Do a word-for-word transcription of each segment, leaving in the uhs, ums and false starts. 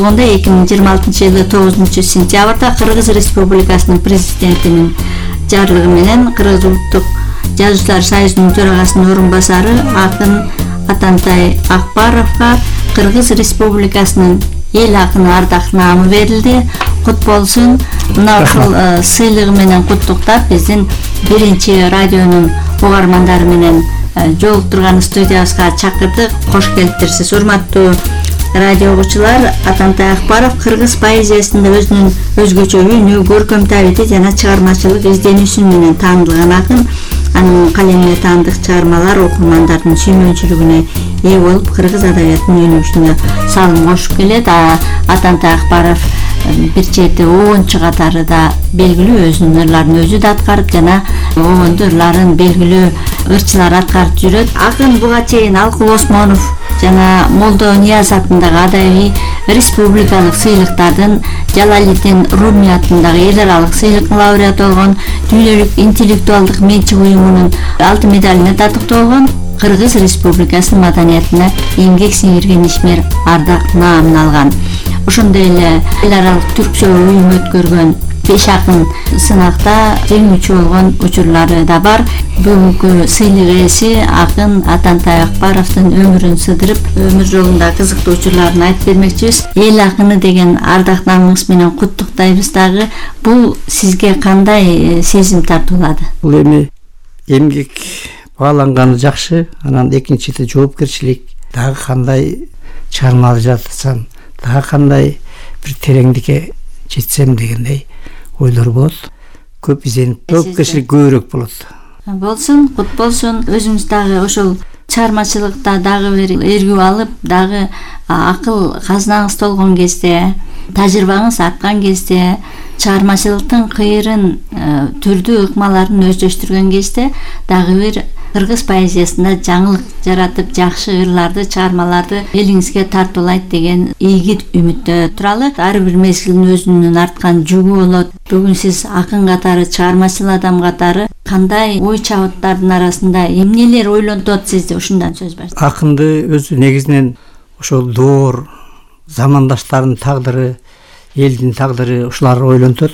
Онда эки миң жыйырма алтынчы жылы тогузунчу сентябрда Кыргыз Республикасынын президентинин жарлыгы менен Кыргыз Улуттук Жазуучулар союзунун төрагасынын орун басары акын Атантай Акбаровго Кыргыз Республикасынын эл акыны ардак наамы берилди. Кут болсун. Мына ушул сыйлыгы менен куттуктап биздин биринчи радионун угармандары менен жолуктурган студиябызга чакырдык. Кош келиптирсиз, урматтуу радио угуучулар. Атантай Акбаров кыргыз поэзиясында өзүнүн өзгөчө үнү, көркөм табити жана чыгармачылык изденүүсү менен таанылган акын. Анын калемине таандык чыгармалар окурмандардын сүймөнчүлүгүнө ээ болуп, кыргыз адабиятынын өнүгүшүнө салым кошуп келет. Атантай Акбаров бир жерде оончу катары да белгилүү өзүнүн ырларын өзү да аткарып, жана оонду ырларын белгилүү ырчылар аткарып жүрөт. Акын буга чейин Алкул Осмонов жана Молдо Нияз атындагы адабий республикалык сыйлыктардын, Жалалиддин Руми атындагы эл аралык сыйлыктын лауреаты болгон, Дүйнөлүк интеллектуалдык менчик уюмунун алтын медалине татыкталган, Кыргыз Республикасынын маданиятына эмгек сиңирген ишмер ардак наамын алган. Ошондой эле эл аралык түркчө уюм өткөргөн беш акын сынакта жеңүүчү болгон учурлары да бар. Бүгүнкү сыйлык ээси акын Атантай Акбаровдун өмүрүн сыдырып, өмүр жолунда кызыктуу учурларын айтып бермекчибиз. Эл акыны деген ардак наамыңыз менен куттуктайбыз дагы. Бул сизге кандай сезим тартуулады? Бул эми эмгек бааланганы жакшы, анан экинчиде жоопкерчилик, дагы кандай чыгармалар жазсам, дагы кандай бир тереңдикке жетсем дегендей ойлор болот. Көп изденип, жоопкерчилик көбүрөөк болот. Болсун, кут болсун. Өзүңүз дагы ошол чыгармачылыкта дагы бир эргүү алып, дагы акыл казнаңыз толгон кезде, тажрыйбаңыз арткан кезде, чыгармачылыктын кыйырын, түрдүү ыкмаларын өздөштүргөн кезде дагы бир кыргыз поэзиясында жаңылык жаратып, жакшы ырларды, чыгармаларды элиңизге тартуулайт деген ийгит үмүттө туралы. Ар бир мезгилдин өзүнүн арткан жүгү болот. Бүгүн сиз акын катары, чыгармачыл адам катары кандай ой чабыттардын арасында эмнелер ойлонтот сизди? Ушундан сөз бар. Акынды өзү негизинен ошол доор, замандаштардын тагдыры, элдин тагдыры ушулар ойлонтот.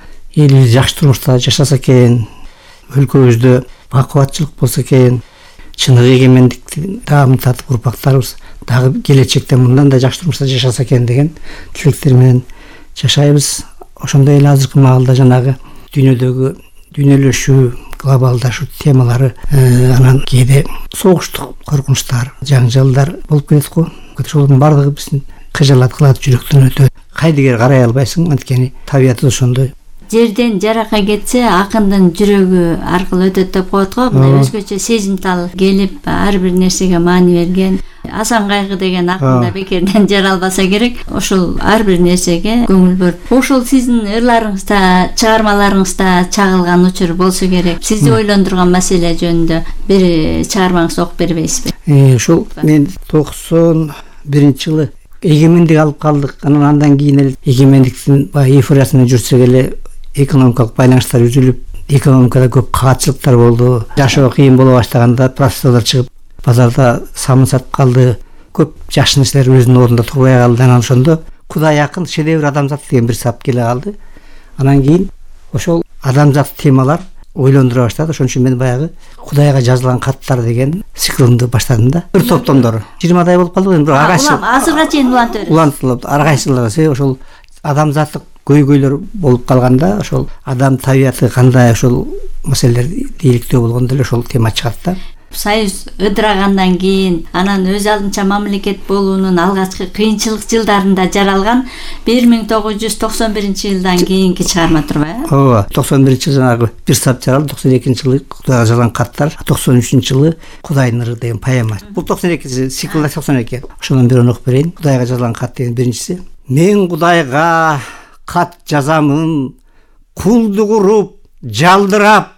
Эл жакшы турмушта жашаса экен, өлкөбүздө бакубатчылык болсо экен, чыныгы эгемендиктин даамын татып урпактарыбыз дагы келечекте мындан да жакшы турмушта жашаса экен деген тилектер менен жашайбыз. Ошондой эле азыркы маалда жанагы дүйнөдөгү дүйнөлөшүү, глобалдашуу темалары, анан кээде согуштук коркунучтар, жаңжалдар болуп келет го. Ошолордун бардыгы биздин кыжалат кылат, жүрөктөн өтөт. Кайдыгер карай албайсың, анткени табияты ошондой. Жерден жарака кетсе, акындын жүрөгү аркылуу өтөт деп коет го. Мына өзгөчө сезимтал келип, ар бир нерсеге маани берген. Асан Кайгы деген акында бекерден жаралбаса керек. Ошол ар бир нерсеге көңүл бөлүп. Ошол сиздин ырларыңызда, чыгармаларыңызда чагылган учур болсо керек. Сизди ойлондурган маселе жөнүндө бир чыгармаңызды окуп бербейсизби? Ошол мен токсон биринчи жылы эгемендик алып калдык. Анан андан кийин эле эгемендиктин баягы эйфориясында жүрсөк эле экономикалык байланыштар үзүлүп, экономикада көп каатчылыктар болду. Жашоо кыйын боло баштаганда профессорлор чыгып, базарда самын сатып калды. Көп жакшы нерселер өзүнүн ордунда турбай калды. Анан ошондо Кудай акын, шедевр адамзат деген бир сап келе калды. Анан кийин ошол адамзат темалар ойлондура баштады. Ошон үчүн мен баягы Кудайга жазылган каттар деген циклымды баштадым да. Бир топтомдор жыйырмадай болуп калды. Эми ар кайсы азырга чейин улантып берет. Улантылып, ар кайсылары ошол адамзаттык көйгөйлөр болуп калганда, ошол адам табияты кандай, ошол маселелер ийгиликтүү болгондо эле ошол тема чыгат да. Союз ыдырагандан кийин, анан өз алдынча мамлекет болуунун алгачкы кыйынчылык жылдарында жаралган бир миң тогуз жүз токсон биринчи жылдан кийинки чыгарма турбайбы? Ооба, токсон биринчи жылы жанагы бир сап жаралды, токсон экинчи жылы Кудайга жазган каттар, токсон үчүнчү жылы Кудайдын ыры деген поэма. Бул токсон экинчи циклда токсон эки. Ошондон бир окуп берейин. Кудайга жазган кат деген биринчиси. Мен Кудайга кат жазамын, кулдук уруп, жалдырап,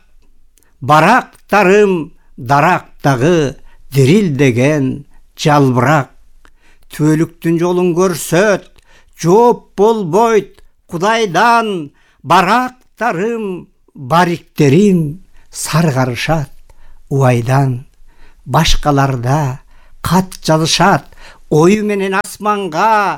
барактарым дарактагы дирилдеген жалбырак. Түбөлүктүн жолун көрсөт, жооп болбойт Кудайдан, барактарым, бариктерим саргарышат убайдан. Башкаларда кат жазышат, ою менен асманга,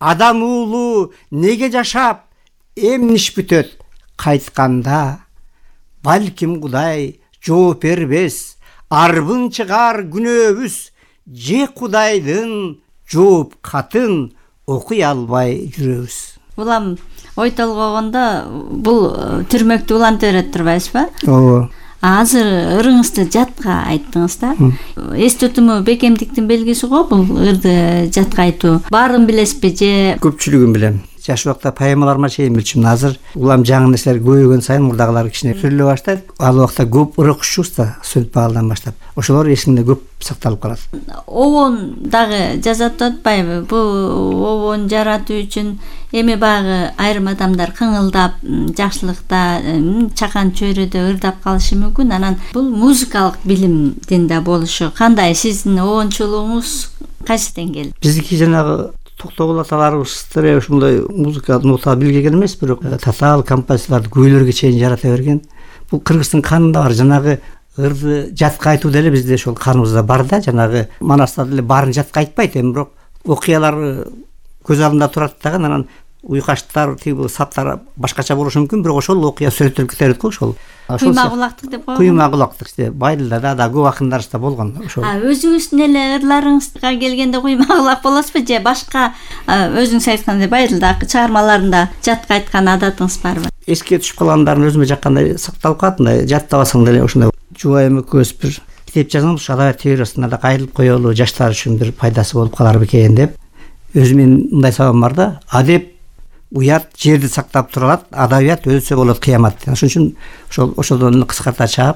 адам уулу неге жашап эмниш бүтөт кайтканда, балким Кудай жооп бербес, арбын чыгар күнөөбүз, же Кудайдын жооп катын окуй албай жүрөбүз. Улам ой толгогондо бул түрмөктү улантып берет турбайсызбы? Ооба. Азыр ырыңызды жатка айттыңыз да. Эс тутуму бекемдиктин белгиси го бул ырды жатка айтуу. Баарын билесизби же? Көпчүлүгүн билем. Жаш убакта поэмаларыма чейин билчүмүн. Азыр улам жаңы нерселер көбөйгөн сайын мурдагылар кичине сүрүлө баштайт. Ал убакта көп ырык кушчубуз да, Сөнт Баалдан баштап. Ошолор эсимде көп сакталып калат. Обон дагы жазат атпайбы? Бул обон жаратуу үчүн эми багы айрым адамдар кыңылдап, жакшылыкта, чакан чөйрөдө ырдап калышы мүмкүн. Анан бул музыкалык билимдин да болушу кандай? Сиздин обончулугуңуз кайсы деңгээл? Биздики жанагы токтогул аталарыбыз ушундай музыка нота билген эмес, бирок татаал композиторлорду көйлөргө чейин жарата берген. Бул Кыргыздын канында бар. Жанагы ырды жатка айтуу деле бизде ошол каныбызда бар да. Жанагы манастар деле баарын жатка айтпайт, эми бирок окуялар көз алдында турат дагы, анан уйкаштар, тиги саптар башкача болушу мүмкүн, бирок ошол окуя сүрөттөлүп кетет го ошол. Куйма кулактык деп коет. Куйма кулактык işte Байдылда да көп акындарыбызда болгон ошол. А өзүңүздүн эле ырларыңызга келгенде куйма кулак болосузбу же башка өзүңүз айткандай Байдылда чыгармаларында жатка айткан адатыңыз барбы? Эске түшүп калгандарын өзүмө жаккандай сакталып калат, мындай жаттабасаң деле ошондой. Жубайым экөөбүз бир китеп жазганбыз, адабият теориясына да кайрылып коелу, жаштар үчүн бир пайдасы болуп калар бекен деп. Өзүмдүн мындай сабагым бар да, адеп уят жерди сактап тура алат, адабият өлсө болот кыямат. Ошон үчүн ошол ошодон кыскарта чаап,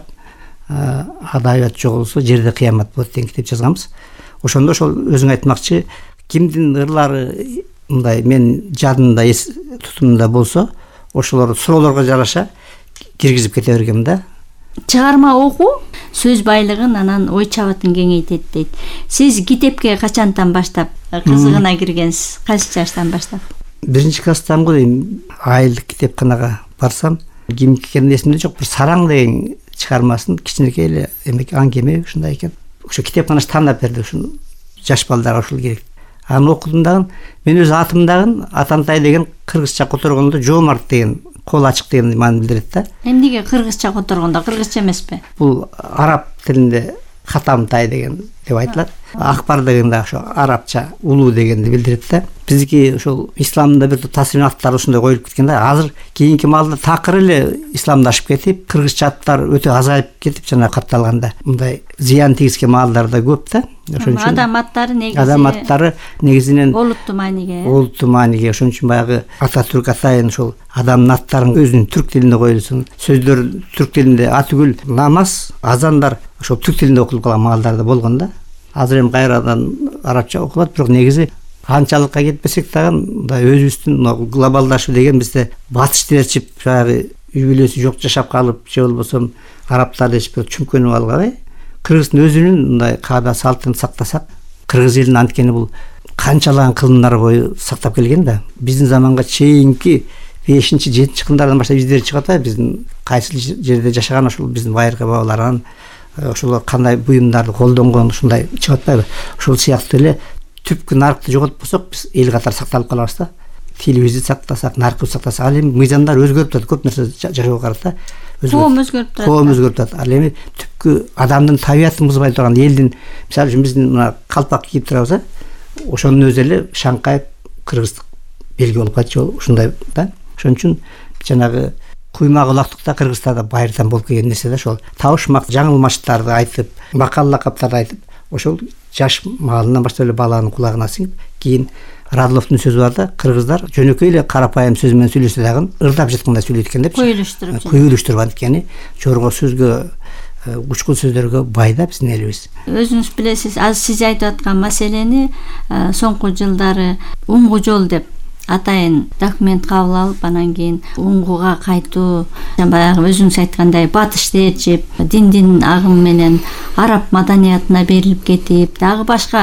адабият жоголсо жерде кыямат болот деген китеп жазганбыз. Ошондо ошол өзүң айтмакчы, кимдин ырлары мындай мен жадымда, эс тутумумда болсо, ошолор суроолорго жараша киргизип кете бергем да. Чыгарма окуу сөз байлыгын, анан ой чабытын кеңейтет дейт. Сиз китепке качантан баштап кызыгына киргенсиз? Кайсы жаштан баштап? Биринчи класстан го дейм, айылдык китепканага барсам, кимдики экени эсимде жок, бир Сараң деген чыгармасын кичинекей эле эмек аңгеме ушундай экен. Ошо китепканасы тандап берди, ушул жаш балдарга ушул керек. Аны окудум дагы, мен өз атым дагы Атантай деген кыргызча которгондо жоомарт деген, кол ачык деген маани билдирет да. Эмнеге кыргызча которгондо, кыргызча эмеспи? Бул араб тилинде Хатамтай деген деп айтылат. Акбар деген да ошо арабча улуу дегенди билдирет да. Биздики ошол исламда бир тасвир аттар ушундай коюлуп кеткен да. Азыр кийинки маалда такыр эле исламдашып кетип, кыргызча аттар өтө азайып кетип, жана катталганда мындай зыян тийгизген маалдар да көп да. Ошон үчүн адам аттары негизи адам аттары негизинен олуттуу мааниге. Олуттуу мааниге. Ошон үчүн баягы Ататүрк атайын ошол адамдын аттарын өзүнүн түрк тилинде коюлсын. Сөздөр түрк тилинде, атүгүл, намаз, азандар ошол түрк тилинде окулуп калган маалдар да болгон да. Азыр эми кайрадан арабча окулат, бирок негизи канчалыкка кетпесек дагы мындай өзүбүздүн глобалдашуу деген бизде батыш тилерчип баягы үй бүлөсү жок жашап калып, же болбосо арабтар дешип чүмкөнүп алган. Кыргыздын өзүнүн мындай каада салтын сактасак, кыргыз элинин анткени бул канчалаган кылымдар бою сактап келген да. Биздин заманга чейинки бешинчи жетинчи кылымдардан баштап издери чыгып атат. Биздин кайсы жерде жашаган ошол биздин байыркы бабалардан ошолор кандай буюмдарды колдонгон ушундай чыгып атпайбы? Ошол сыяктуу эле түпкү нарыкты жоготпосок, биз эл катары сакталып калабыз да. Тилибизди сактасак, наркыбызды сактасак, ал эми мыйзамдар өзгөрүп атат, көп нерсе жашоого карата коом өзгөрүп турат. Коом өзгөрүп атат. Ал эми түпкү адамдын табиятын бузбай турган элдин, мисалы үчүн биздин мына калпак кийип турабыз, ошонун өзү эле шаңкайып кыргыздык белги болуп кайтчу, ушундай да. Ошон үчүн жанагы куйма кулактык да Кыргызстанда байырдан болуп келген нерсе да. Ошол табышмак жаңылмаштарды айтып, макал лакаптарды айтып, ошол жаш маалынан баштап эле баланын кулагына сиңип, кийин Радловдун сөзү бар да, кыргыздар жөнөкөй эле карапайым сөз менен сүйлөсө дагы ырдап жаткандай сүйлөйт экен деп. Куюлуштуруп. Куюлуштуруп анткени жорго сөзгө, учкул сөздөргө бай да биздин элибиз. Өзүңүз билесиз, азыр сиз айтып аткан маселени соңку жылдары уңгу жол деп атайын документ кабыл алып, анан кийин уңгуга кайтуу, баягы өзүңүз айткандай батыш тээрчип, диндин агымы менен араб маданиятына берилип кетип, дагы башка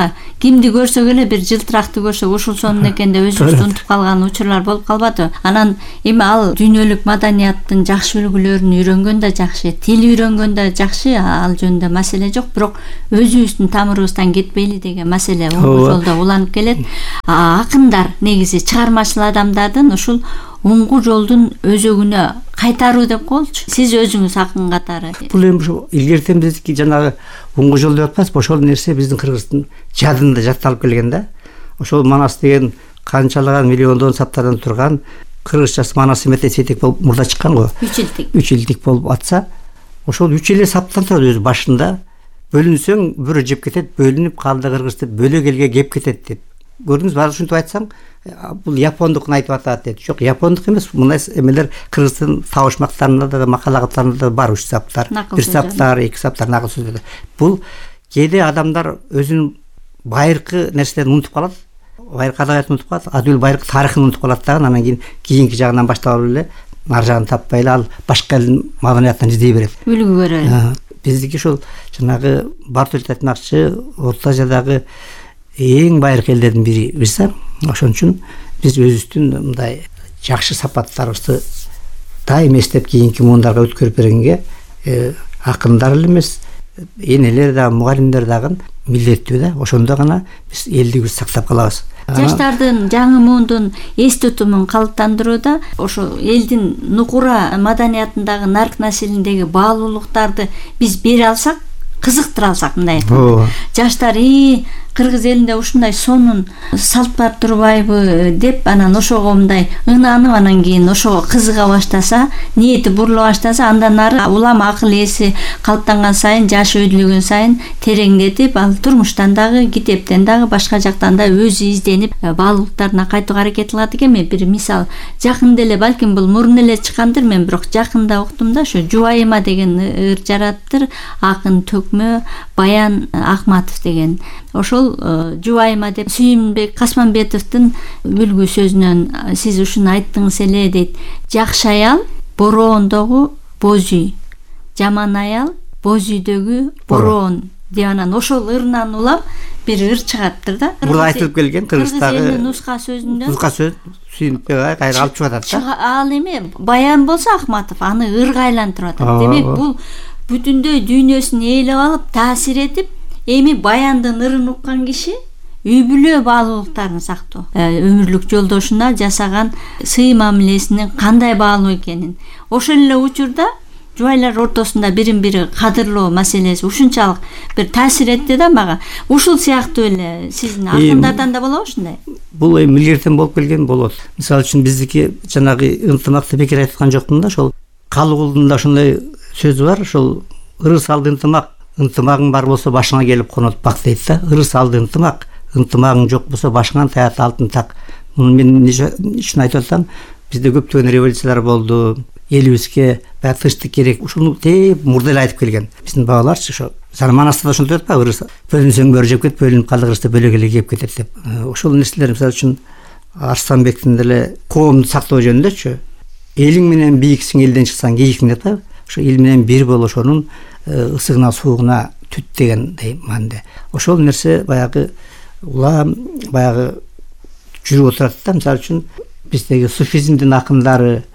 кимди көрсөк эле бир жылтыракты көрсөк ушул сонун экен деп өзүбүздү унутуп калган учурлар болуп калбады. Анан эми ал дүйнөлүк маданияттын жакшы үлгүлөрүн үйрөнгөн да жакшы, тил үйрөнгөн да жакшы, ал жөнүндө маселе жок, бирок өзүбүздүн тамырыбыздан кетпейли деген маселе оңгу жолдо уланып келет. Акындар негизи чыгармачыл адамдардын ушул оңгу жолдун өзөгүнө кайтаруу деп коелучу. Сиз өзүңүз акын катары. Бул эми ушу илгертен биздики жанагы оңгу жол деп атпайбызбы, ошол нерсе биздин кыргыздын жадында жатталып келген да. Ошол Манас деген канчалаган миллиондон саптардан турган кыргызчасы Манас эмете сетек болуп мурда чыккан го. Үч илдик. Үч илдик болуп атса, ошол үч эле саптан турат өзү башында. Бөлүнсөң бирөө жеп кетет, бөлүнүп калды кыргыз деп, бөлөк элге кеп кетет деп. Көрдүңүз, баары ушинтип айтсаң, бул япондукун айтып атат дейт. Жок, япондук эмес, мындай эмелер кыргыздын табышмактарында да, макалагаттарында да бар үч саптар. Бир саптар, эки саптар накыл сөздөр. Бул кээде адамдар өзүнүн байыркы нерселерин унутуп калат. Байыркы адабиятын унутуп калат, адыл байыркы тарыхын унутуп калат да, анан кийин кийинки жагынан баштап алып эле нар жагын таппай эле ал башка элдин маданиятын издей берет. Үлгү көрөт. Биздики ушул жанагы Бартолет айтмакчы, Орто Азиядагы эң байыркы элдердин бирибиз да. Ошон үчүн биз өзүбүздүн мындай жакшы сапаттарыбызды дайым эстеп кийинки муундарга өткөрүп бергенге акындар эле эмес, энелер да, мугалимдер дагы милдеттүү да. Ошондо гана биз элдигибизди сактап калабыз. Жаштардын жаңы муундун эс тутумун калыптандырууда ошо элдин нукура маданиятындагы нарк населиндеги баалуулуктарды биз бере алсак, кызыктыра алсак, мындай айтканда, жаштар и кыргыз элинде ушундай сонун салт бар турбайбы деп анан ошого мындай ынанып, анан кийин ошого кызыга баштаса, ниети бурula баштаса, андан ары улам акыл эси калыптанган сайын, жашы өдүлгөн сайын тереңдетип, ал турмуштан дагы, китептен дагы, башка жактан да өзү изденип баалуулуктарына кайтууга аракет кылат экен. Мен бир мисал жакында эле, балким бул мурун эле чыккандыр, мен бирок жакында уктум да, ошо Жубайыма деген ыр жараттыр, акын Төкмө Баян Акматов деген. Ошол Жубайыма деп Сүйүнбек Касманбетовдун үлгү сөзүнөн сиз ушуну айттыңыз эле дейт. Жакшы аял бороондогу боз үй, жаман аял боз үйдөгү бороон деп анан ошол ырынан улам бир ыр чыгаптыр да. Мурда айтылып келген кыргыздагы нуска сөзүндө. Нуска сөз Сүйүнбек кайра алып чыгып атат да. Ал эме Баян болсо Акматов аны ырга айлантырып атат. Демек бул бүтүндөй дүйнөсүн ээлеп алып, таасир этип, эми Баяндын ырын уккан киши үй бүлө баалуулуктарын сактоо, өмүрлүк жолдошуна жасаган сый мамилесинин кандай баалуу экенин, ошол эле учурда жубайлар ортосунда бирин бири кадырлоо маселеси ушунчалык бир таасир этти да мага. Ушул сыяктуу эле сиздин акындардан да болобу ушундай? Бул эми илгертен болуп келген болот. Мисалы үчүн биздики жанагы ынтымакты бекер айткан жокмун да, ошол Калыгулдун да ушундай сөзү бар, ошол ыры салды ынтымак, ынтымагың бар болсо башыңа келип конот бак дейт да. Ыры салды ынтымак, ынтымагың жок болсо башыңан таят алтын так. Муну мен үчүн айтып атсам, бизде көптөгөн революциялар болду, элибизге баягы тынчтык керек, ушуну теп мурда эле айтып келген биздин бабаларчы. Ошо Манасты да ошентип атпайбы, ыры бөлүнсөң бөрү жеп кет, бөлүнүп калды кыргызда бөлөк эле кеп кетет деп. Ошол нерселер мисалы үчүн Арстанбектин деле коомду сактоо жөнүндөчү, элиң менен бийиксиң, элден чыксаң кийиксиң деп атпайбы? Ошо эл менен бир бол, ошонун ысыгына суугуна түт дегендей манда. Ошол нерсе баягы улам баягы жүрүп отурат да. Мисалы үчүн биздеги суфизмдин акындары,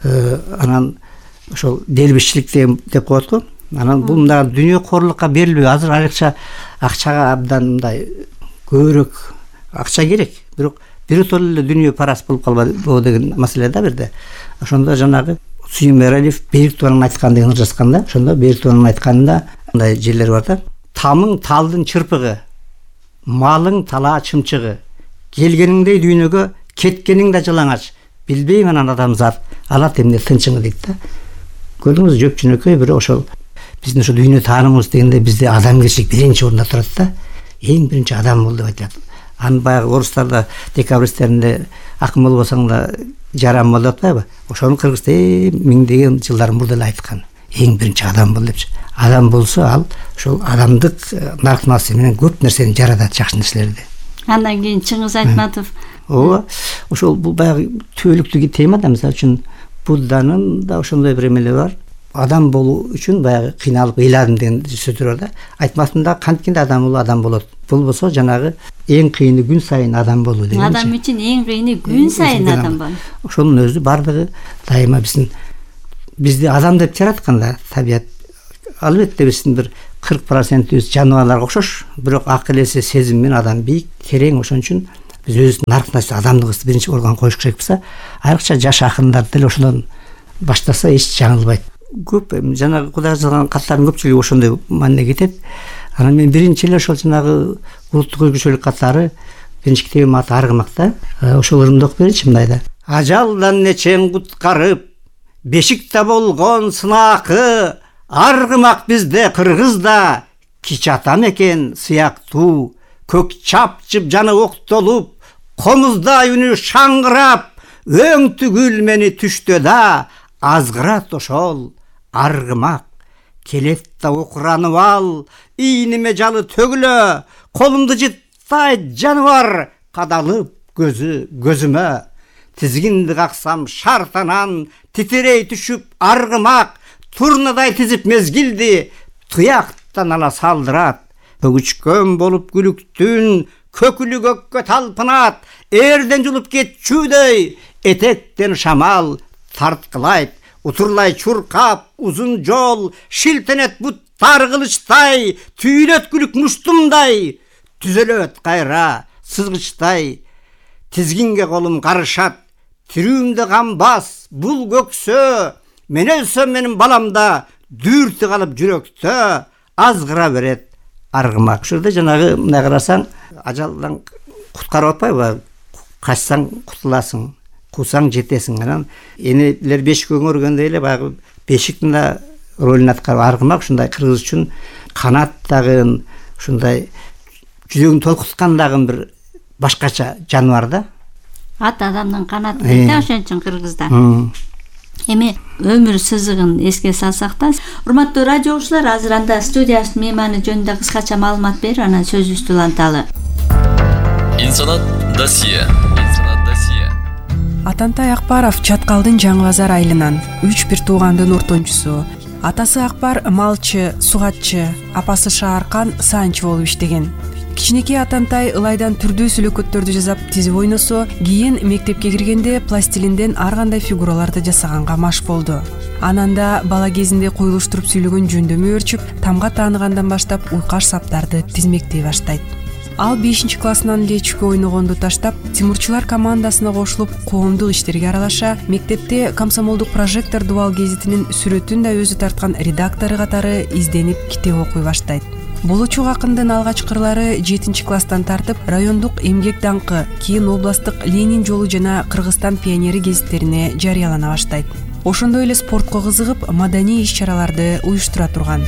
анан ошол делбешчилик деп коет го. Анан бул мындай дүйнө корлукка берилбей, азыр айрыкча акчага абдан мындай көбүрөөк акча керек, бирок биротол эле дүйнө парас болуп калбайбы деген маселе да бирде. Ошондо жанагы Сүйүнбек Эралиев Берик Туранын айткан деген жазган да. Ошондо Берик Туранын айтканында мындай жерлер бар да. Тамың талдын чырпыгы, малың талаа чымчыгы, келгениңдей дүйнөгө, кеткениң да жалаңач, билбейм анан адамзат алат эмне тынчыңы дейт да. Көрдүңүз, жөп жөнөкөй бирок ошол биздин ошо дүйнө таанымыбыз дегенде бизде адамгерчилик биринчи орунда турат да. Эң биринчи адам бол деп айтат. Аны баягы орустарда декабристтеринде акын болбосоң да жарам бол деп атпайбы? Ошону кыргызда миңдеген жылдар мурда эле айткан. Эң биринчи адам бол депчи. Адам болсо ал ошол адамдык нарк наси менен көп нерсени жаратат, жакшы нерселерди. Андан кийин Чыңгыз Айтматов. Ооба, ошол бул баягы түбөлүктүү тема да. Мисалы үчүн Будданын да ошондой бир эмелери бар. адам болуу үчүн баягы кыйналып ыйладым деген сөздөр бар да. Айтмасында канткенде адам болуу адам болот. Болбосо жанагы эң кыйыны күн сайын адам болуу деген. Адам үчүн эң кыйыны күн сайын адам болуу. Ошонун өзү бардыгы дайыма биздин бизди адам деп жаратканда табият албетте биздин бир кырк процентибиз жаныбарларга окшош, бирок акыл эсе, сезим менен адам бийик, терең. Ошон үчүн биз өзүбүздүн наркындагы адамдыгыбызды биринчи орган коюш керек болсо, айрыкча жаш акындар деле ошодон баштаса эч жаңылбайт. Көп жанагы Кудай жазган каттардын көпчүлүгү ошондой мааниге кетет. Анан мен биринчи эле ошол жанагы улуттук өзгөчөлүк каттары биринчи китебим аты Аргымак да. Ошолорунду окуп берейинчи мындайда. Ажалдан нечен куткарып, бешикте болгон сынаакы, аргымак бизде кыргызда, кич атам экен сыяктуу, көк чапчып жаны октолуп, комуздай үнү шаңгырап, өң түгүл мени түштө да, азгырат ошол аргымак. Келет да окуранып ал, ийниме жалы төгүлө, колумду жыттайт жаныбар, кадалып көзү көзүмө. Тизгинди каксам шартанан, титирей түшүп аргымак, турнадай тизип мезгилди, туяктан ала салдырат. Төгүчкөн болуп күлүктүн, көкүлү көккө талпынат, эрден жулуп кетчүүдөй, этектен шамал тарткылайт. Утурлай чуркап, узун жол, шилтенет буттар кылычтай, түйүлөт күлүк муштумдай, түзөлөт кайра сызгычтай. Тизгинге колум карышат, тирүүмдө камбас, бул көксө, мен өлсөм менин баламда, дүртү калып жүрөктө, азгыра берет аргымак. Ушурда жанагы мындай карасаң, ажалдан куткарып атпайбы? Качсаң кутуласың, кусаң жетесиң. Анан энелер бешик өңөргөндө эле баягы бешиктин да ролун аткарып аргымак ушундай кыргыз үчүн канат дагы, ушундай жүрөгүн толкуткан дагы бир башкача жаныбар да. Ат адамдын канаты дейт ошон үчүн кыргызда. Эми өмүр сызыгын эске салсак да, урматтуу радио угуучулар, азыр анда студиябыздын мейманы жөнүндө кыскача маалымат берип, анан сөзүбүздү уланталы. Инсанат досье. Инсанат досье. Атантай Акбаров Чаткалдын Жаңы Базар айылынан үч бир туугандын ортончусу. Атасы Акбар малчы, сугатчы, апасы Шааркан саанчы болуп иштеген. Кичинекей Атантай ылайдан түрдүү сүлөкөттөрдү жасап тизип ойносо, кийин мектепке киргенде пластилинден ар кандай фигураларды жасаганга маш болду. Ананда бала кезинде куйлуштуруп сүйлөгөн жөндөмү өрчүп, тамга тааныгандан баштап уйкаш саптарды тизмектей баштайт. Ал бешинчи классынан эле чүкө ойногонду таштап, Тимурчулар командасына кошулуп, коомдук иштерге аралаша, мектепте Комсомолдук прожектор дубал гезитинин сүрөтүн да өзү тарткан редактору катары изденип китеп окуй баштайт. Болочук акындын алгачкы ырлары жетинчи класстан тартып, райондук эмгек даңкы, кийин областык Ленин жолу жана Кыргызстан пионери гезиттерине жарыялана баштайт. Ошондой эле спортко кызыгып, маданий иш-чараларды уюштура турган.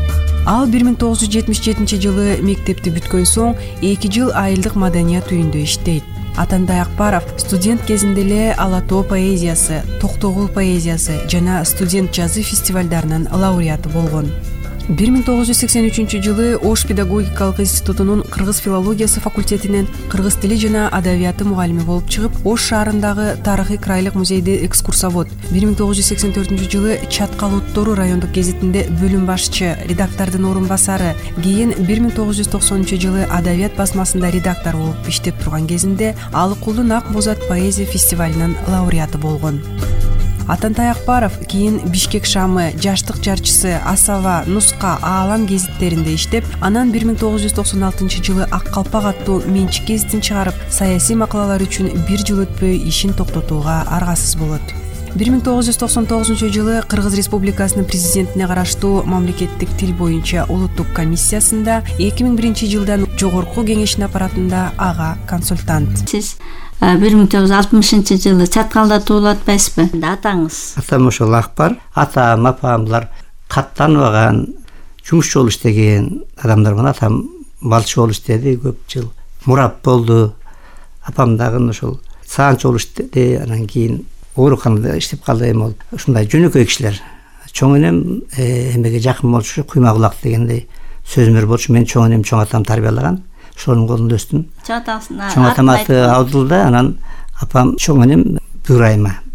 Ал бир миң тогуз жүз жетимиш жетинчи жылы мектепти бүткөн соң эки жыл айылдык маданият үйүндө иштейт. Атантай Акбаров студент кезинде эле Ала тоо поэзиясы, Токтогул поэзиясы жана студент жазы фестивалдарынын лауреаты болгон. бир миң тогуз жүз сексен үчүнчү жылы Ош педагогикалык институтунун кыргыз филологиясы факультетинен кыргыз тили жана адабияты мугалими болуп чыгып, Ош шаарындагы тарыхый крайлык музейде экскурсовод, бир миң тогуз жүз сексен төртүнчү жылы Чаткал оттору райондук гезитинде бөлүм башчы, редактордун орун басары, кийин бир миң тогуз жүз токсонунчу жылы адабият басмасында редактор болуп иштеп турган кезинде Алыкулдун Ак Бозат поэзия фестивалынын лауреаты болгон. Атантай Акбаров кийин Бишкек шамы, Жаштык жарчысы, Асаба, Нуска, Аалам гезиттеринде иштеп, анан бир миң тогуз жүз токсон алтынчы жылы Ак Калпак аттуу менчик гезитин чыгарып, саясий макалалар үчүн бир жыл өтпөй ишин токтотууга аргасыз болот. бир миң тогуз жүз токсон тогузунчу жылы Кыргыз Республикасынын президентине караштуу мамлекеттик тил боюнча улуттук комиссиясында, эки миң биринчи жылдан жогорку кеңештин аппаратында ага консультант. Сиз бир миң тогуз жүз алтымышынчы жылы Чаткалда туулуп атпайсызбы? Атаңыз? Атам ошол Акбар. Атам, апам булар каттанбаган, жумушчу болуп иштеген адамдар болот. Атам малчы болуп иштеди көп жыл. Мурап болду. Апам дагы ошол саанчы болуп иштеди. Анан кийин ооруканада иштеп калды. Эми ол ушундай жөнөкөй кишилер. Чоң энем эмеге жакын болчу, куйма кулак дегендей сөзмөр болчу. Мен чоң энем чоң атам тарбиялаган. Ошонун колунда өстүм. Чоң атам аты Абдулда, анан апам чоң энем Бүрайма.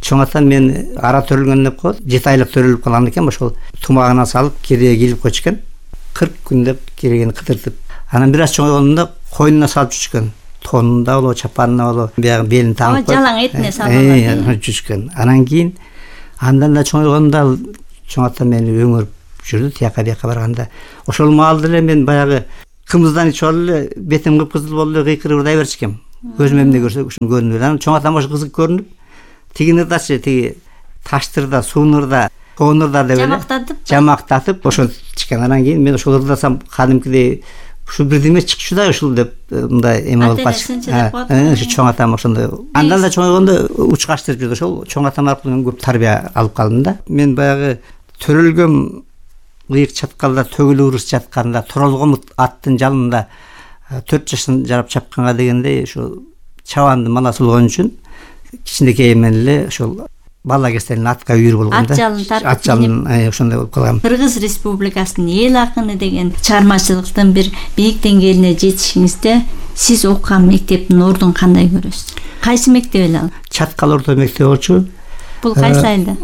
чоң атам мен ара төрөлгөн деп коет, жети айлык төрөлүп калган экен, ошол тумагына салып кереге килип койчу экен. кырк күн деп керегени кыдыртып. Анан бир аз чоңойгондо койнуна салып жүрчүкөн. Тонунда болобу, чапанына болобу, биягы белин тагып коюп. Жалаң этине салып жүрчүкөн. Анан кийин андан да чоңойгондо чоң атам мени өңөрүп жүрдү, тияка бияка барганда. Ошол маалда эле мен баягы кымыздан ичип алып эле бетим кыпкызыл болуп эле кыйкырып ырдай берчүкем. Көзүм эмне көрсө ушун көрүнүп. Анан чоң атам ошо кызык көрүнүп, тигинирдачы тиги таштырда, суунурда, коонурда деп эле жамактатып, жамактатып ошо чыккан. Анан кийин мен ошол ырдасам кадимкидей ушу бирдеме чыкчу да ушул деп мындай эме болуп калчу. Ошо чоң атам ошондой. Андан да чоңойгондо уч каштырып жүрдү. Ошол чоң атам аркылуу көп тарбия алып калдым да. Мен баягы төрөлгөм ыйык чаткалда төгүлүп урус жатканда, туралгом аттын жалында төрт жашын жарап чапканга дегендей ошо чабанды манас болгон үчүн кичинекей менен эле ошол бала кезден атка үйүр болгон да. Ат жалын тартып, ат жалын ошондой болуп калган. Кыргыз Республикасынын эл акыны деген чыгармачылыктын бир бийик деңгээлине жетишиңизде сиз окуган мектептин ордун кандай көрөсүз? Кайсы мектеп эле ал? Чаткал орто мектеби болчу. Бул кайсы айылда?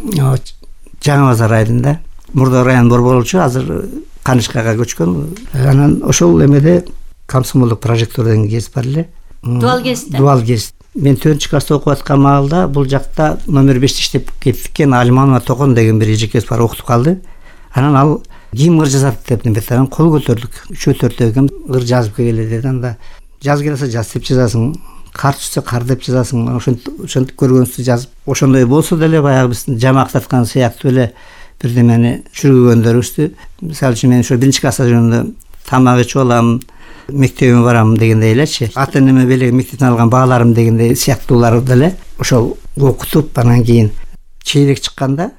Жаңы Базар айылында. Мурда район борбор болчу, азыр Канышкага көчкөн. Анан ошол эмеде комсомолдук прожектор деген гезит бар эле. Дуал гезит. Дуал гезит. Мен төртүнчү класста окуп аткан маалда бул жакта номер беште иштеп кеткен Алиманова Токон деген бир эжекебиз бар, окутуп калды. Анан ал ким ыр жазат деп беттерен кол көтөрдүк. үчөө төртөө ким ыр жазып келели деди. Анда жаз келсе жаз деп жазасың, кар түшсө кар деп жазасың. Ошентип ошентип көргөнсү жазып. Ошондой болсо деле баягы биздин жамактаткан сыяктуу эле бирдемени жүргүгөндөрүбүздү. Мисалы үчүн мен ошо биринчи класста жүргөндө тамак ичип алам, мектебиме барам дегендей элечи. Ата энеме белек мектептен алган бааларым дегендей сыяктуулар деле ошол окутуп, анан кийин чейлек чыкканда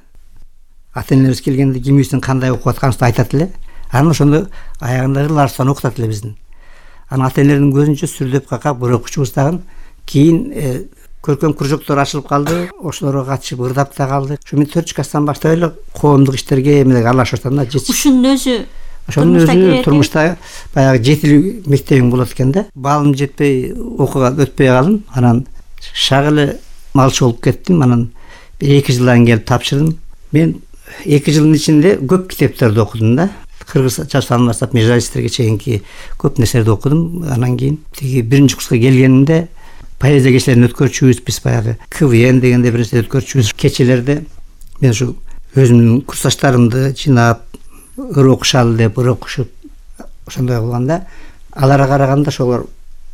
ата энебиз келгенде кимибиздин кандай окуп атканыбызды айтат эле. Анан ошондо аягында ырларстан окутат эле биздин. Анан ата энелердин көзүнчө сүрдөп какап бир окуучубуз дагы кийин көркөм кружоктор ачылып калды. Ошолорго катышып ырдап да калды. Ошо мен төртүнчү класстан баштап эле коомдук иштерге эмелерге аралашып атам да. Ушунун өзү Ошонун өзү турмушта баягы жетилүү мектебиң болот экен да. Балым жетпей окууга өтпөй калдым. Анан шак эле малчы болуп кеттим. Анан эки жылдан келип тапшырдым. Мен эки жылдын ичинде көп китептерди окудум да. Кыргыз жаштарынан баштап межалисттерге чейинки көп нерселерди окудум. Анан кийин тиги биринчи курска келгенимде поэзия кечелерин өткөрчүбүз, биз баягы КВН дегенде бир нерсе өткөрчүбүз. Кечелерде мен ушу өзүмдүн курсташтарымды жыйнап ыр окушалы деп ыр окушуп ошондой кылганда, аларга караганда ошолор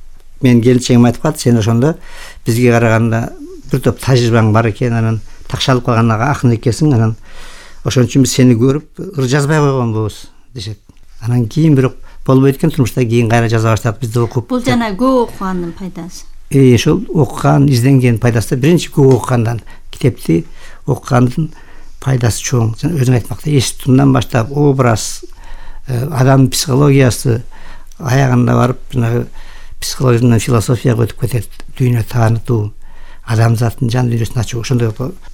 мен келинчегим айтып калды, сен ошондо бизге караганда бир топ тажрыйбаң бар экен, анан такшалып калган акын экенсиң, анан ошон үчүн биз сени көрүп ыр жазбай койгонбуз дешет. Анан кийин бирок болбойт экен, турмушта кийин кайра жаза баштадык бизди окуп. Бул жана көп окугандын пайдасы. Э, ошол окуган, изденген пайдасы. Биринчи көп окугандан, китепти окугандын пайдасы чоң. Өзүң айтмакта, эстүүнөн баштап образ, адам психологиясы аягында барып, жанагы психологиядан философияга өтүп кетет. Дүйнө таанытуу, адамзаттын жан дүйнөсүн ачуу, ошондой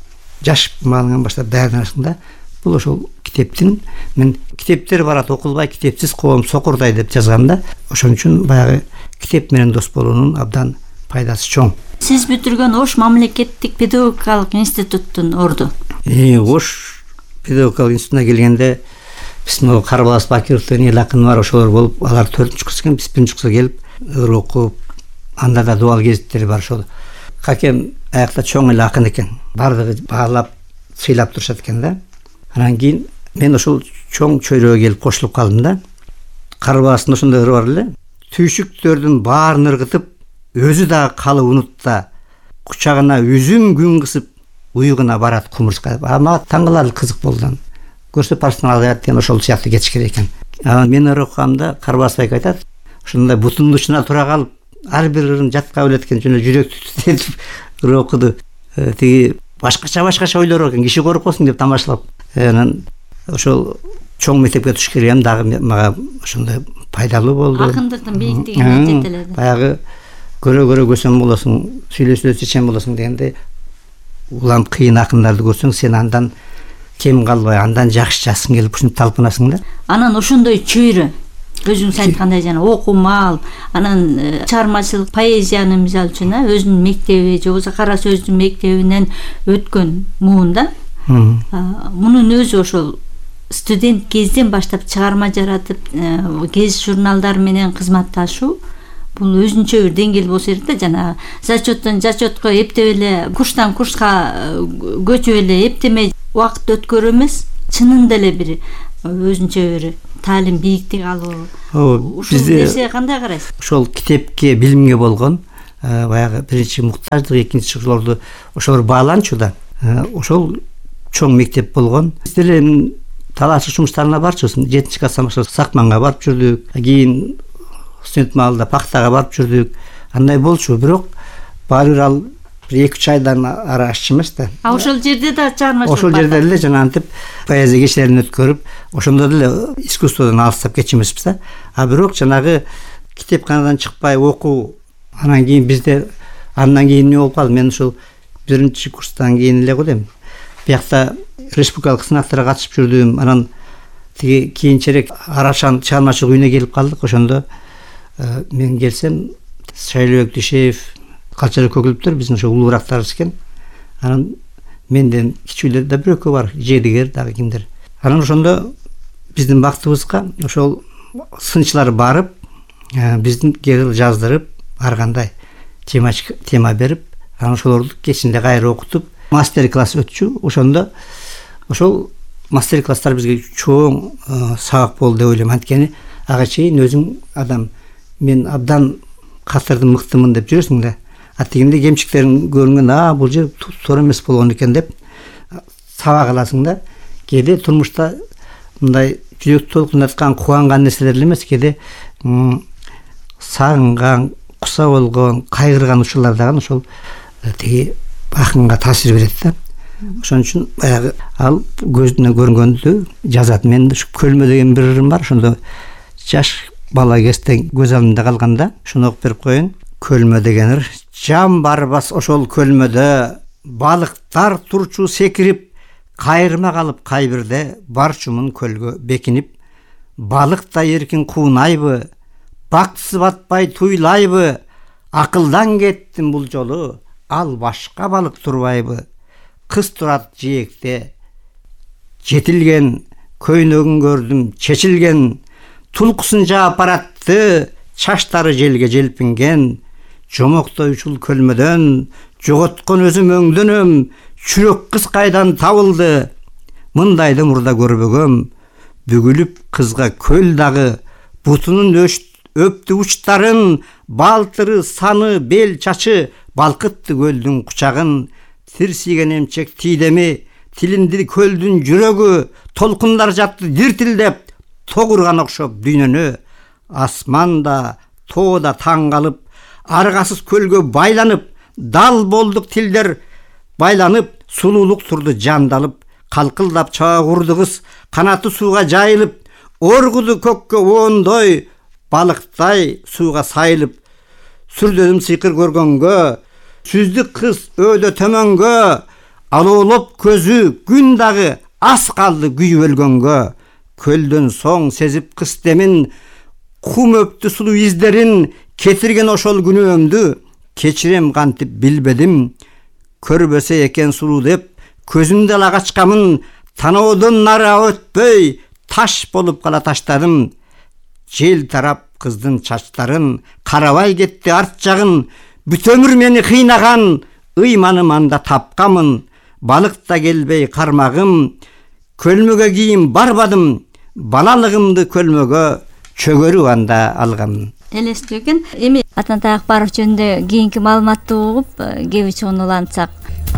жаш маалыңан баштап даярданасың да. Бул ошол китептин, мен китептер барат окулбай, китепсиз коом сокурдай деп жазгам да. Ошон үчүн баягы китеп менен дос болуунун абдан пайдасы чоң. Сиз бүтүргөн Ош мамлекеттик педагогикалык институттун орду. Э, Ош педагогикалык институтуна келгенде биздин Карбалас Бакировдун эл акыны бар, ошолор болуп, алар төртүнчү курс экен, биз биринчи курска келип ыр окуп, анда да дуал гезиттери бар. Ошол какем аякта чоң эл акын экен. Бардыгы баалап, сыйлап турушат экен да. Анан кийин мен ошол чоң чөйрөгө келип кошулуп калдым да. Карбаластын ошондой ыры бар эле. Түйшүктөрдүн баарын ыргытып, өзү дагы калып унутта, кучагына үзүм күн кысып, уйгуна барат кумурска. Ама таң каларлык кызык болду. Көрсөп барсаң алат деген ошол сыяктуу кетиш керек экен. Анан мен ыр окугамда Карбалас байке айтат, ошондой бутундун учуна тура калып, ар бир ырын жатка билет экен, жөн жүрөктү титетип ыр окуду. Тиги башкача-башкача ойлор экен, киши коркосун деп тамашалап. Анан ошол чоң мектепке туш келгем дагы мага ошондой пайдалуу болду. Акындыктын бийиктигине жетеледи. Баягы көрө-көрө көсөм болосуң, сүйлөсө чечен болосуң дегенде, улам кыйын акындарды көрсөң, сен андан кем калбай, андан жакшы жазсың келип ушинтип талпынасың да. Анан ошондой чөйрө өзүңүз айткандай жана окумал, анан чыгармачылык поэзияны мисалы үчүн өзүнүн мектеби же болбосо кара сөздүн мектебинен өткөн муунда мунун өзү ошол студент кезден баштап чыгарма жаратып гез журналдар менен кызматташуу бул өзүнчө бир деңгээл болсо керек да. Жана зачеттен зачетко эптеп эле курстан курска көчүп эле эптемей убакыт өткөрүү эмес, чынында эле бир өзүнчө бир таалим бийиктиги алуу. Ушул нерсеге кандай карайсыз? Ошол китепке, билимге болгон баягы биринчи муктаждык, экинчи ошолорду ошолор бааланчу да. Ошол чоң мектеп болгон. Биз деле талашык жумуштарына барчыбыз. жетинчи класстан баштап Сакманга барып жүрдүк. Кийин студент маалда Пактага барып жүрдүк. Андай болчу, бирок баары бир ал бир эки үч айдан ары ашчу эмес да. А ошол жерде да чыгармачылык бар. Ошол жерде эле жана антип поэзия кечелерин өткөрүп, ошондо деле искусстводон алыстап кетчү эмеспиз да. А бирок жанагы китепканадан чыкпай окуу, анан кийин бизде андан кийин эмне болуп калды? Мен ушул биринчи курстан кийин эле го дейм. Биякта республикалык сынактарга катышып жүрдүм. Анан тиги кийинчерээк Арашан чыгармачылык үйүнө келип калдык. Ошондо мен келсем Шайлообек Дүйшеев, Калчара Көкүлүптөр биздин ошо улуурактарыбыз экен. Анан менден кичүүлөр да бир экөө бар, Жедигер дагы кимдер. Анан ошондо биздин бактыбызга ошол сынчылар барып, биздин кел жаздырып, ар кандай тема тема берип, анан ошолорду кечинде кайра окутуп, мастер-класс өтчү. Ошондо ошол мастер-класстар бизге чоң сабак болду деп ойлойм. Анткени ага чейин өзүң адам мен абдан катырдым, мыктымын деп жүрөсүң да. А тигинде кемчиктерин көрүнгөн, а бул жер туура эмес болгон экен деп сабак аласың да. Кээде турмушта мындай жүрөк толкунаткан, кубанган нерселер эле эмес, кээде сагынган, куса болгон, кайгырган учурлар дагы ошол тиги акынга таасир берет да. Ошон үчүн баягы ал көзүнө көргөндү жазат. Мен ушу Көлмө деген бир ырым бар, ошондо жаш бала кезден көз алдымда калганда шуну окуп берип коеюн. Көлмө деген ыр. Жан барбас ошол көлмөдө, балыктар турчу секирип, кайрыма калып кай бирде барчумун көлгө бекинип. Балыктай эркин куунайбы, бактысы батпай туйлайбы, акылдан кеттим бул жолу, ал башка балык турбайбы. Кыз турат жээкте, жетилген, көйнөгүн көрдүм чечилген, тулкусын жаап баратты, чаштары желге желпинген. Жомоктой учул көлмөдөн, жоготкон өзүм өңдөнөм, чүрөк кыз кайдан табылды. Мындайды мурда көрбөгөм, бүгүлүп кызга көл дагы, бутунун өптү учтарын, балтыры, саны, бел чачы, балкытты көлдүн кучагын. Тирсиген эмчек тийдеми, тилинди көлдүн жүрөгү, толкундар жатты диртилдеп, тогурган окшоп дүйнөнү. Асманда, тоодо таң калып, аргасыз көлгө байланып, дал болдук тилдер байланып, сулуулук турду жандалып, калкылдап чаба курду кыз, канаты сууга жайылып, оргуду көккөоондой, балыктай сууга сайылып. Сүрдөдүм сыйкыр көргөнгө, сүздүк кыз өйдө төмөнгө, алоолоп көзү күн дагы ас калды күйүп өлгөнгө. Көлдөн соң сезип кыз демин, кум өптү сулуу издерин, кетирген ошол күнөөмдү кечирем кантип билбедим. Көрбөсө экен сулуу деп көзүмдү ала качкамын, таноодон нары өтпөй таш болуп кала таштадым. Жел тарап кыздын чачтарын, карабай кетти арт жагын. Бүт өмүр мени кыйнаган, ыйманым анда тапкамын. Балыкта келбей кармагым, көлмөгө кийин барбадым. Балалыгымды көлмөгө чөгөрүп анда алгам. Элестүү экен. Эми Атантай Акбаров жөнүндө кийинки маалыматты угуп, кеп чоң улантсак.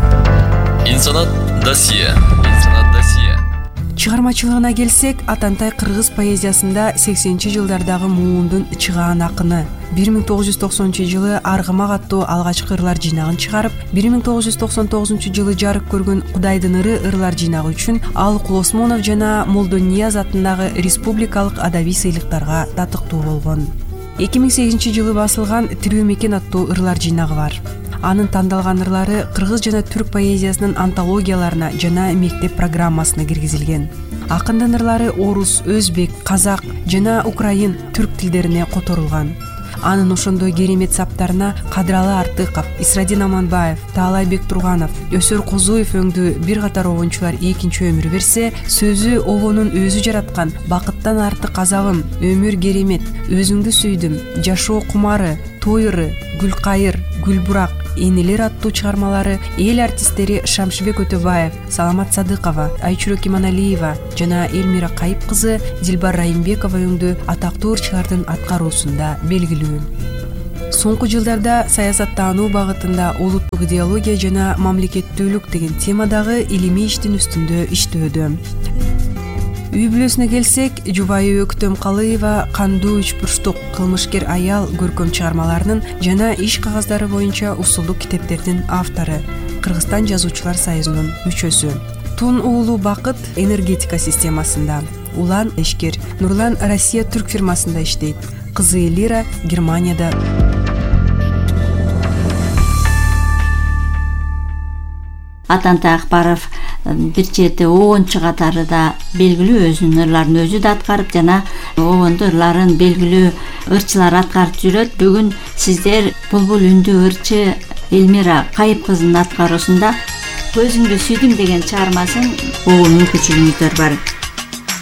Инсанат досье. Инсанат досье. Чыгармачылыгына келсек, Атантай кыргыз поэзиясында сексенинчи жылдардагы муундун чыгаан акыны. бир миң тогуз жүз токсонунчу жылы Аргымак аттуу алгачкы ырлар жыйнагын чыгарып, бир миң тогуз жүз токсон тогузунчу жылы жарык көргөн Кудайдын ыры ырлар жыйнагы үчүн Алык Осмонов жана Молдонияз атындагы республикалык адабий сыйлыктарга татыктуу болгон. эки миң сегизинчи жылы басылган Тирүү мекен аттуу ырлар жыйнагы бар. Анын тандалган ырлары кыргыз жана түрк поэзиясынын антологияларына жана мектеп программасына киргизилген. Акындын ырлары орус, өзбек, казак жана украин, түрк тилдерине которулган. Анын ошондой керемет саптарына Кадыралы Артыков, Исрадин Аманбаев, Таалайбек Турганов, Өсөр Козуев өңдүү бир катар обончулар экинчи өмүр берсе, сөзү обонун өзү жараткан Бакыттан артык азабым, Өмүр керемет, Өзүңдү сүйдүм, Жашоо кумары, Тойыры, Гүлкайыр, Гүлбурак, Энелер аттуу чыгармалары эл артисттери Шамшыбек Өтөбаев, Саламат Садыкова, Айчурек Иманалиева жана Элмира Кайып кызы Дилбар Райымбекова өңдүү атактуу ырчылардын аткаруусунда белгилүү. Соңку жылдарда саясаттануу багытында улуттук идеология жана мамлекеттүүлүк деген темадагы илимий иштин үстүндө иштөөдө. Үй бүлөсүнө келсек, жубайы Өктөм Калыева кандуу үч бурчтук, кылмышкер аял көркөм чыгармаларынын жана иш кагаздары боюнча усулдук китептердин автору, Кыргызстан жазуучулар союзунун мүчөсү. Тун уулу Бакыт энергетика системасында, Улан ишкер, Нурлан Россия түрк фирмасында иштейт, кызы Элира Германияда. Атантай Акбаров бир чети обончу катары да белгилүү, өзүнүн ырларын өзү да аткарып жана обондо ырларын белгилүү ырчылар аткарып жүрөт. Бүгүн сиздер Булбул үндүү ырчы Элмира Кайып кызынын аткаруусунда Өзүңдү сүйдүм деген чыгармасын угуу мүмкүнчүлүгүңүздөр бар.